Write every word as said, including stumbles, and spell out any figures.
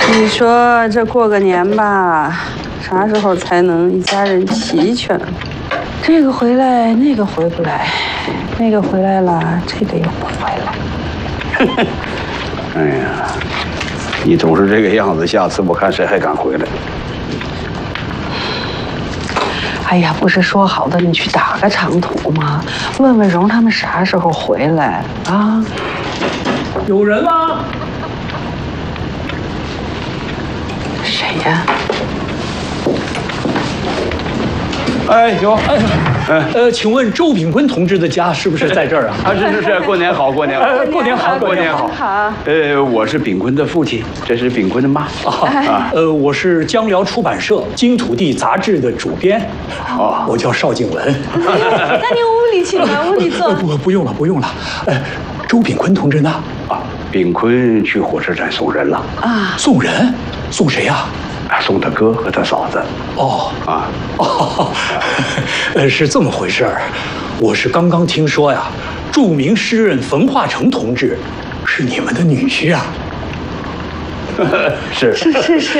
你说这过个年吧，啥时候才能一家人齐全？这个回来，那个回不来，那个回来了，这个又不回来。 哎呀，你总是这个样子，下次我看谁还敢回来？ 哎呀，不是说好的你去打个长途吗？问问蓉他们啥时候回来啊？ 有人吗？ 谁呀？ 哎，有， 哎，呃，请问周炳坤同志的家是不是在这儿啊？ 啊，是是是，过年好，过年好， 呃过年好， 过年好。 好。 呃，我是炳坤的父亲，这是炳坤的妈。 啊，呃，我是江辽出版社《金土地》杂志的主编， 哦， 我叫邵静文。 那您屋里请吧，屋里坐。 不，不用了，不用了。呃，周炳坤同志呢？ 啊，炳坤去火车站送人了。 啊， 送人？送谁呀？ 送他哥和他嫂子。 哦啊， 哦，呃，是这么回事儿。我是刚刚听说呀，著名诗人冯化成同志是你们的女婿啊。 是是是是。